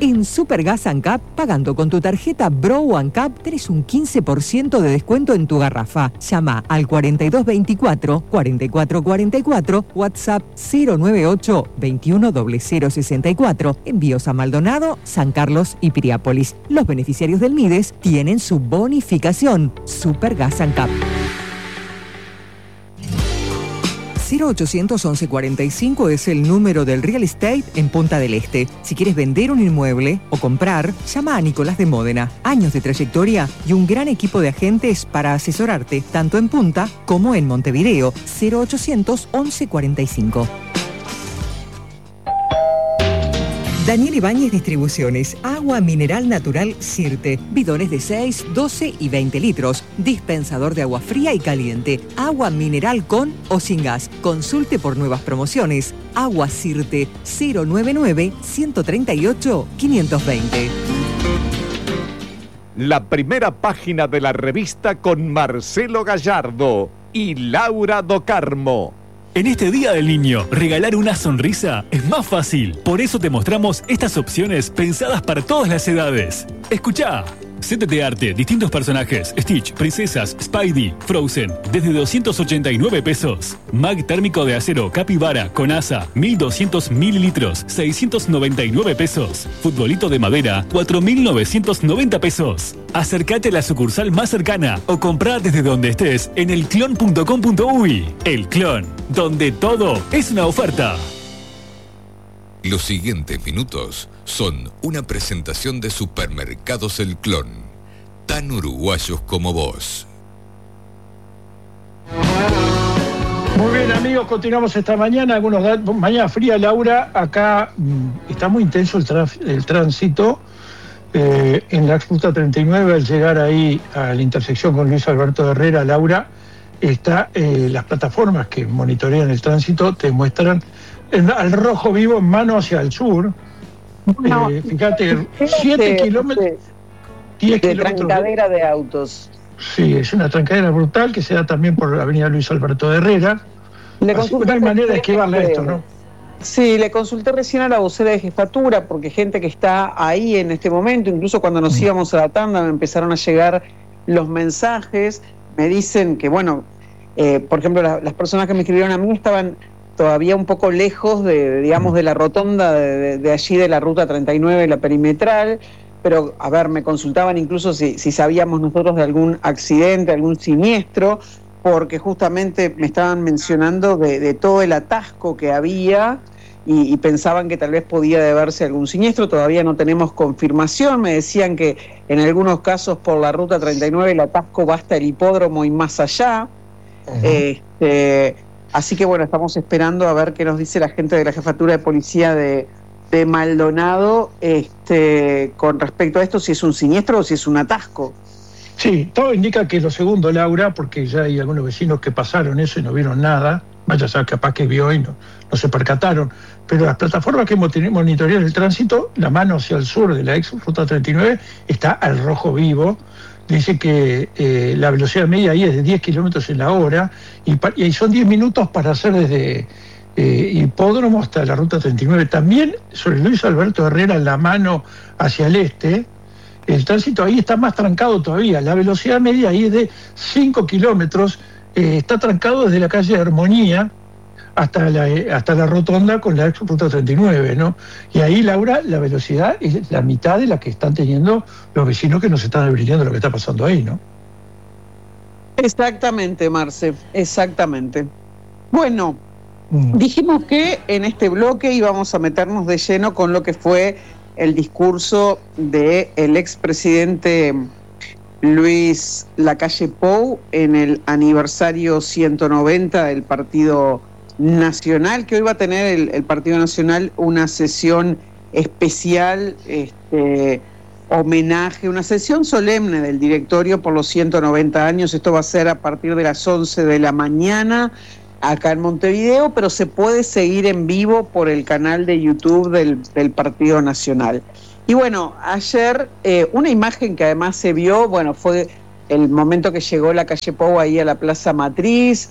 En Supergas ANCAP, pagando con tu tarjeta Bro ANCAP, tenés un 15% de descuento en tu garrafa. Llama al 4224-4444, WhatsApp 098-210064. Envíos a Maldonado, San Carlos y Piriápolis. Los beneficiarios del MIDES tienen su bonificación. Supergas ANCAP. 0800 1145 es el número del real estate en Punta del Este. Si quieres vender un inmueble o comprar, llama a Nicolás de Módena. Años de trayectoria y un gran equipo de agentes para asesorarte, tanto en Punta como en Montevideo. 0800 1145. Daniel Ibáñez Distribuciones, agua mineral natural Sirte, bidones de 6, 12 y 20 litros, dispensador de agua fría y caliente, agua mineral con o sin gas. Consulte por nuevas promociones. Agua Sirte, 099-138-520. La primera página de la revista con Marcelo Gallardo y Laura Do Carmo. En este Día del Niño, regalar una sonrisa es más fácil. Por eso te mostramos estas opciones pensadas para todas las edades. Escuchá. Set de arte, distintos personajes, Stitch, princesas, Spidey, Frozen, desde 289 pesos. Mag térmico de acero, Capibara, con asa, 1200 mililitros, 699 pesos. Futbolito de madera, 4.990 pesos. Acércate a la sucursal más cercana o comprá desde donde estés en elclon.com.uy. El Clon, donde todo es una oferta. Los siguientes minutos son una presentación de Supermercados El Clon, tan uruguayos como vos. Muy bien, amigos, continuamos esta mañana. Mañana fría, Laura. Acá está muy intenso el tránsito en la ruta 39. Al llegar ahí a la intersección con Luis Alberto Herrera, Laura, las plataformas que monitorean el tránsito te muestran al rojo vivo en mano hacia el sur. No, fíjate, 7 kilómetros, 10 de kilómetros. Trancadera de autos. Sí, es una trancadera brutal que se da también por la avenida Luis Alberto Herrera. Así que no hay manera de esquivarle a esto, ¿no? Sí, le consulté recién a la vocera de jefatura, porque gente que está ahí en este momento, incluso cuando nos íbamos a la tanda, me empezaron a llegar los mensajes. Me dicen que, bueno, por ejemplo, las personas que me escribieron a mí estaban todavía un poco lejos de la rotonda de allí de la ruta 39, la perimetral, pero a ver, me consultaban incluso si sabíamos nosotros de algún accidente, algún siniestro, porque justamente me estaban mencionando de todo el atasco que había y pensaban que tal vez podía deberse a algún siniestro. Todavía no tenemos confirmación. Me decían que en algunos casos por la ruta 39 el atasco va hasta el hipódromo y más allá. Así que bueno, estamos esperando a ver qué nos dice la gente de la Jefatura de Policía de Maldonado con respecto a esto, si es un siniestro o si es un atasco. Sí, todo indica que es lo segundo, Laura, porque ya hay algunos vecinos que pasaron eso y no vieron nada. Vaya a saber, capaz que vio y no se percataron. Pero las plataformas que monitorean el tránsito, la mano hacia el sur de la ex ruta 39 está al rojo vivo. Dice que la velocidad media ahí es de 10 kilómetros en la hora y son 10 minutos para hacer desde Hipódromo hasta la ruta 39. También sobre Luis Alberto Herrera, la mano hacia el este, el tránsito ahí está más trancado todavía. La velocidad media ahí es de 5 kilómetros. Está trancado desde la calle Armonía hasta la rotonda con la ruta 39, ¿no? Y ahí, Laura, la velocidad es la mitad de la que están teniendo los vecinos que nos están advirtiendo lo que está pasando ahí, ¿no? Exactamente, Marce, exactamente. Bueno, dijimos que en este bloque íbamos a meternos de lleno con lo que fue el discurso del expresidente Luis Lacalle Pou en el aniversario 190 del Partido Nacional, que hoy va a tener el Partido Nacional una sesión especial, homenaje, una sesión solemne del directorio por los 190 años. Esto va a ser a partir de las 11 de la mañana acá en Montevideo, pero se puede seguir en vivo por el canal de YouTube del Partido Nacional. Y bueno, ayer una imagen que además se vio, bueno, fue el momento que llegó Lacalle Pou ahí a la Plaza Matriz,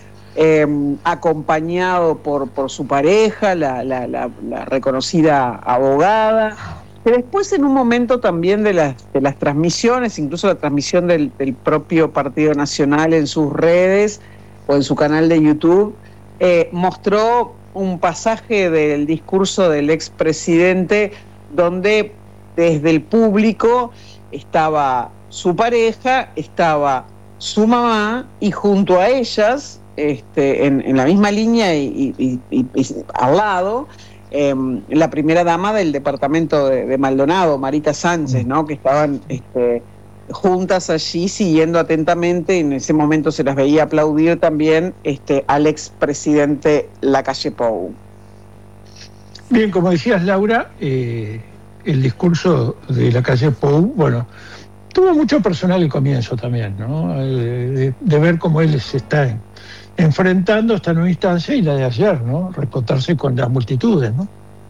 acompañado por su pareja, la reconocida abogada, que después en un momento también de las transmisiones, incluso la transmisión del propio Partido Nacional en sus redes o en su canal de YouTube, mostró un pasaje del discurso del expresidente donde desde el público estaba su pareja, estaba su mamá y junto a ellas, en la misma línea y al lado, la primera dama del departamento de Maldonado, Marita Sánchez, ¿no? Que estaban juntas allí siguiendo atentamente, y en ese momento se las veía aplaudir también al expresidente Lacalle Pou. Bien, como decías, Laura, el discurso de Lacalle Pou, bueno, tuvo mucho personal al comienzo también, ¿no? De ver cómo él se está enfrentando esta nueva instancia y la de ayer, ¿no? Recontarse con las multitudes, ¿no?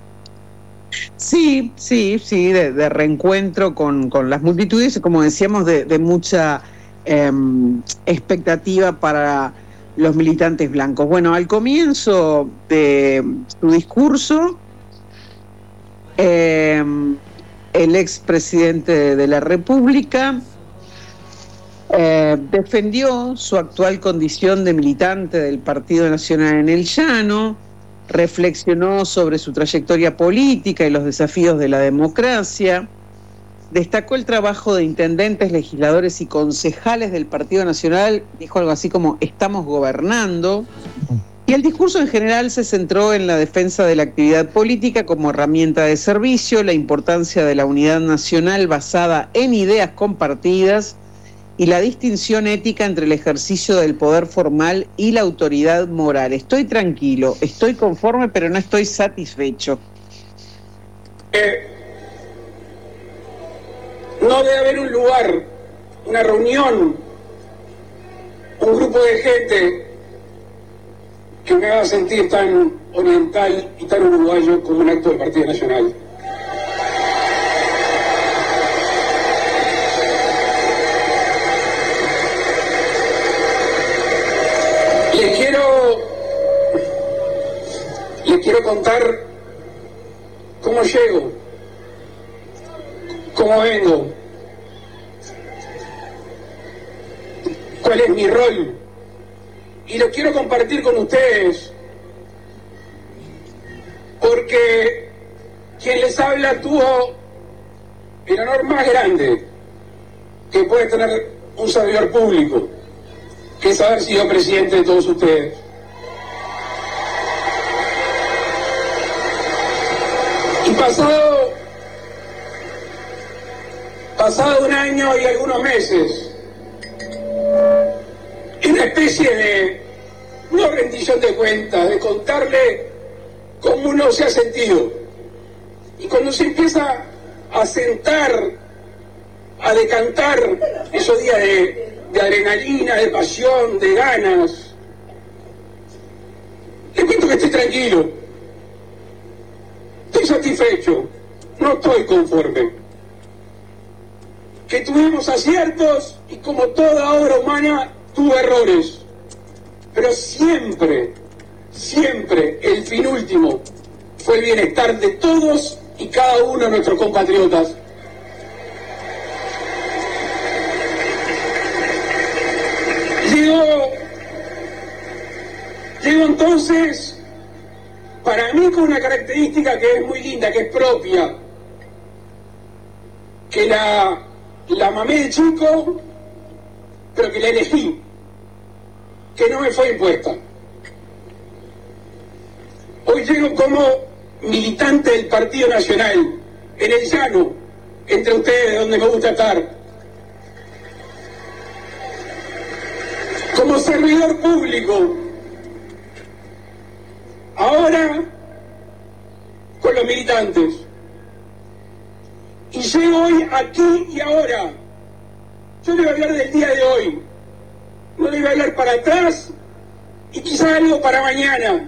Sí, de reencuentro con las multitudes, como decíamos, de mucha expectativa para los militantes blancos. Bueno, al comienzo de su discurso, el expresidente de la República defendió su actual condición de militante del Partido Nacional en el Llano, reflexionó sobre su trayectoria política y los desafíos de la democracia, destacó el trabajo de intendentes, legisladores y concejales del Partido Nacional, dijo algo así como "estamos gobernando", y el discurso en general se centró en la defensa de la actividad política como herramienta de servicio, la importancia de la unidad nacional basada en ideas compartidas y la distinción ética entre el ejercicio del poder formal y la autoridad moral. Estoy tranquilo, estoy conforme, pero no estoy satisfecho. No debe haber un lugar, una reunión, un grupo de gente que me haga sentir tan oriental y tan uruguayo como un acto del Partido Nacional. Les quiero contar cómo llego, cómo vengo, cuál es mi rol, y lo quiero compartir con ustedes porque quien les habla tuvo el honor más grande que puede tener un servidor público, que es haber sido presidente de todos ustedes. Y pasado un año y algunos meses, en una especie de no rendición de cuentas, de contarle cómo uno se ha sentido, y cuando se empieza a sentar, a decantar esos días de adrenalina, de pasión, de ganas, les cuento que estoy tranquilo. Estoy satisfecho, no estoy conforme. Que tuvimos aciertos y como toda obra humana tuvo errores. Pero siempre el fin último fue el bienestar de todos y cada uno de nuestros compatriotas. Llego entonces, para mí, con una característica que es muy linda, que es propia, que la mamé de chico, pero que la elegí, que no me fue impuesta. Hoy llego como militante del Partido Nacional, en el Llano, entre ustedes, donde me gusta estar. Como servidor público, ahora con los militantes. Y llego hoy, aquí y ahora. Yo le voy a hablar del día de hoy. No le voy a hablar para atrás y quizás algo para mañana.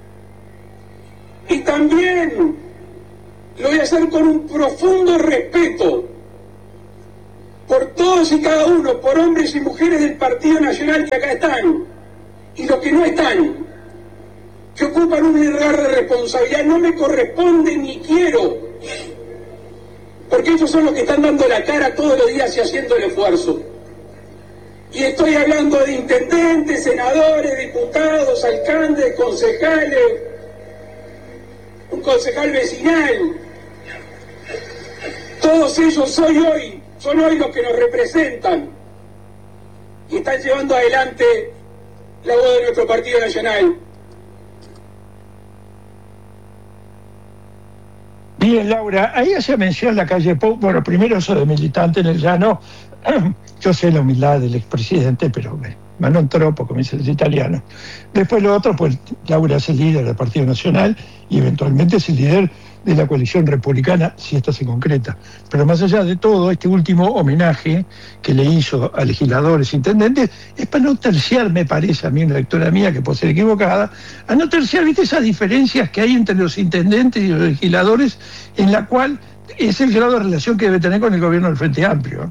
Y también lo voy a hacer con un profundo respeto por todos y cada uno, por hombres y mujeres del Partido Nacional que acá están y los que no están, que ocupan un lugar de responsabilidad. No me corresponde ni quiero porque ellos son los que están dando la cara todos los días y haciendo el esfuerzo. Y estoy hablando de intendentes, senadores, diputados, alcaldes, concejales, un concejal vecinal. Todos ellos son hoy los que nos representan y están llevando adelante la voz de nuestro Partido Nacional. Bien, Laura, ahí hacía mención la calle Pou. Bueno, primero eso de militante en el llano. Yo sé la humildad del expresidente, pero ma non troppo, como dice el italiano. Después lo otro, pues Laura es el líder del Partido Nacional y eventualmente es el líder de la coalición republicana, si esta se concreta. Pero más allá de todo, este último homenaje que le hizo a legisladores e intendentes es para no terciar, me parece a mí, una lectura mía que puede ser equivocada, a no terciar, ¿viste?, esas diferencias que hay entre los intendentes y los legisladores, en la cual es el grado de relación que debe tener con el gobierno del Frente Amplio.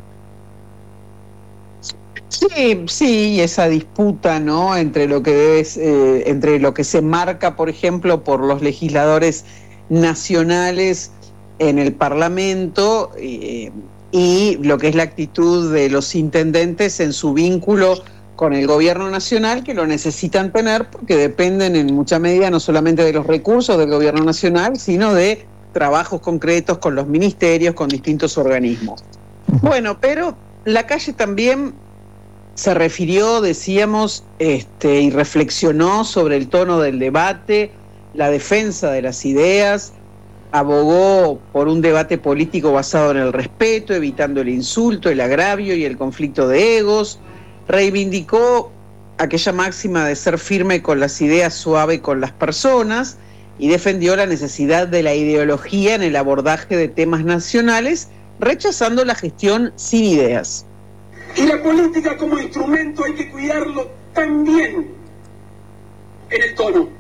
Sí, esa disputa, ¿no?, entre lo que entre lo que se marca, por ejemplo, por los legisladores nacionales en el Parlamento y lo que es la actitud de los intendentes en su vínculo con el gobierno nacional, que lo necesitan tener porque dependen en mucha medida no solamente de los recursos del gobierno nacional, sino de trabajos concretos con los ministerios, con distintos organismos. Bueno, pero la calle también se refirió, decíamos, y reflexionó sobre el tono del debate, la defensa de las ideas, abogó por un debate político basado en el respeto, evitando el insulto, el agravio y el conflicto de egos, reivindicó aquella máxima de ser firme con las ideas, suave con las personas, y defendió la necesidad de la ideología en el abordaje de temas nacionales, rechazando la gestión sin ideas. Y la política como instrumento hay que cuidarlo también en el tono.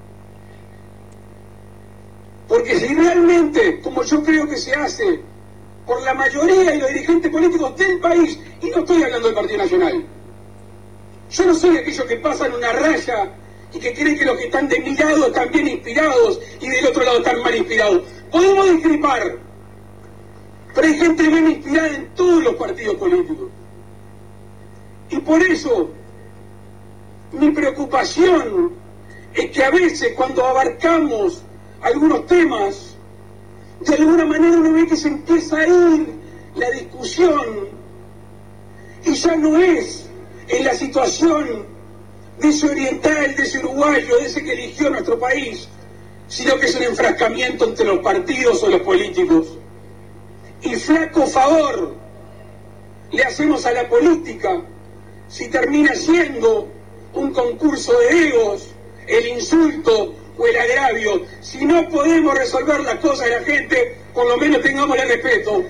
Porque si realmente, como yo creo que se hace por la mayoría de los dirigentes políticos del país, y no estoy hablando del Partido Nacional, yo no soy aquellos que pasan una raya y que creen que los que están de mi lado están bien inspirados y del otro lado están mal inspirados. Podemos discrepar, pero hay gente bien inspirada en todos los partidos políticos. Y por eso, mi preocupación es que a veces cuando abarcamos algunos temas, de alguna manera uno ve que se empieza a ir la discusión y ya no es en la situación de ese oriental, de ese uruguayo, de ese que eligió nuestro país, sino que es un enfrascamiento entre los partidos o los políticos. Y flaco favor le hacemos a la política si termina siendo un concurso de egos, el insulto o el agravio. Si no podemos resolver las cosas de la gente, por lo menos tengámosle respeto.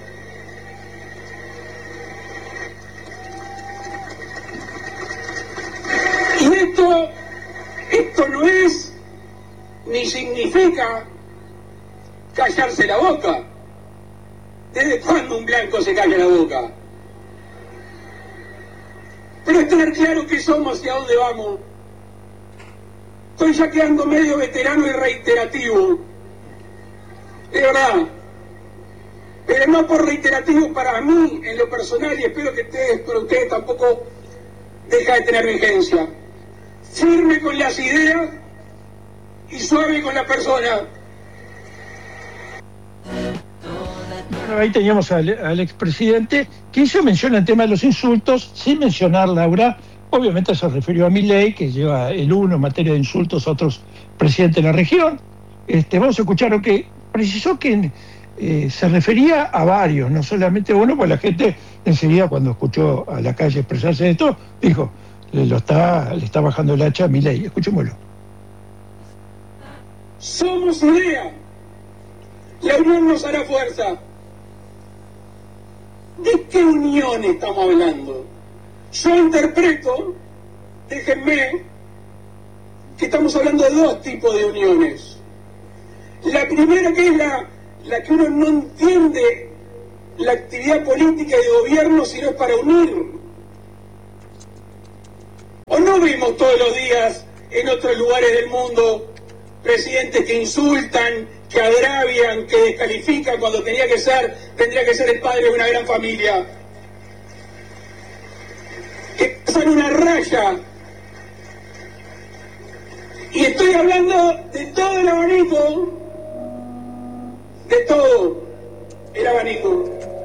Y esto no es ni significa callarse la boca. ¿Desde cuándo un blanco se calla la boca? Pero es tener claro qué somos y a dónde vamos. Estoy ya quedando medio veterano y reiterativo, de verdad, pero no por reiterativo para mí en lo personal, y espero que ustedes tampoco deja de tener vigencia. Firme con las ideas y suave con la persona. Bueno, ahí teníamos al expresidente que hizo mención al tema de los insultos, sin mencionar, Laura. Obviamente se refirió a Milei, que lleva el 1 en materia de insultos a otros presidentes de la región. Vamos a escuchar lo que precisó, que se refería a varios, no solamente a uno, pues la gente enseguida cuando escuchó a la calle expresarse esto, dijo, le está bajando el hacha a Milei. Escuchémoslo. Somos idea. La unión nos hará fuerza. ¿De qué unión estamos hablando? Yo interpreto, déjenme, que estamos hablando de dos tipos de uniones. La primera, que es la que uno no entiende la actividad política y de gobierno si no es para unir. ¿O no vemos todos los días en otros lugares del mundo presidentes que insultan, que agravian, que descalifican cuando tendría que ser el padre de una gran familia, que pasan una raya. Y estoy hablando de todo el abanico, de todo el abanico.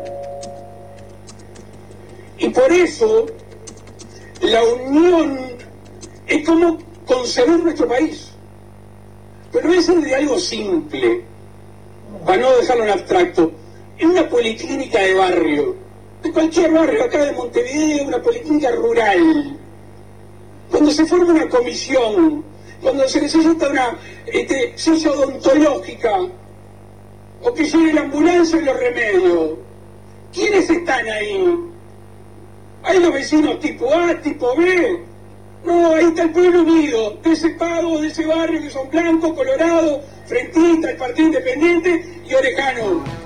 Y por eso la unión es como concebir nuestro país. Pero debe ser de algo simple, para no dejarlo en abstracto. En una policlínica de barrio, de cualquier barrio acá de Montevideo, una policlínica rural, cuando se forma una comisión, cuando se necesita una silla odontológica, o que llegue la ambulancia y los remedios, ¿quiénes están ahí? ¿Hay los vecinos tipo A, tipo B? No, ahí está el pueblo unido, de ese pago, de ese barrio, que son blancos, colorados, frentistas, el Partido Independiente y Orejano.